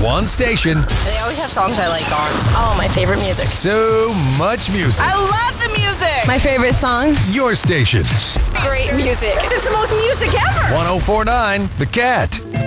One station. They always have songs I like on. Oh, my favorite music. So much music. I love the music. My favorite song. Your station. Great music. It's the most music ever. 1049 The Cat.